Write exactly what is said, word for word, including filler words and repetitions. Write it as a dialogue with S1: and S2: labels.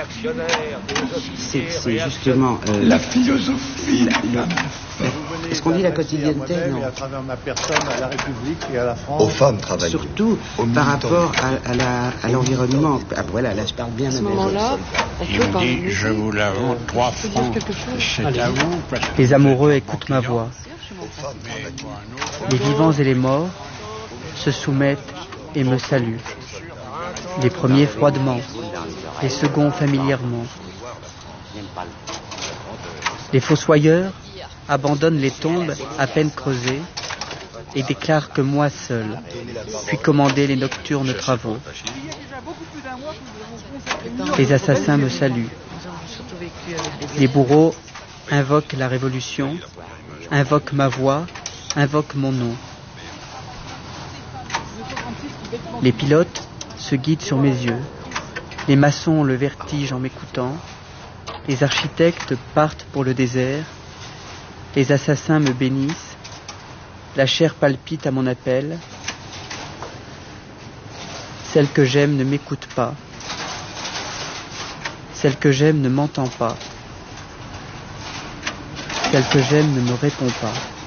S1: C'est c'est justement... Euh,
S2: la philosophie.
S1: La, la, Est-ce qu'on dit la quotidienneté, non?
S3: À travers ma personne, à la République et à la France.
S2: Aux femmes travaillent.
S1: Surtout par rapport à, à, la, à l'environnement. Ah, voilà, là je parle bien.
S4: À ce moment-là, on
S5: Il
S4: peut
S5: me
S4: parler.
S5: dit, je vous la vends trois francs. C'est à vous parce que
S6: Les amoureux écoutent ma voix. Les vivants et les morts se soumettent et me saluent. Les premiers froidement, les seconds familièrement. Les fossoyeurs abandonnent les tombes à peine creusées et déclarent que moi seul puis commander les nocturnes travaux. Les assassins me saluent. Les bourreaux invoquent la révolution, invoquent ma voix, invoquent mon nom. Les pilotes se guident sur mes yeux. Les maçons ont le vertige en m'écoutant. Les architectes partent pour le désert. Les assassins me bénissent. La chair palpite à mon appel. Celle que j'aime ne m'écoute pas. Celle que j'aime ne m'entend pas. Celle que j'aime ne me répond pas.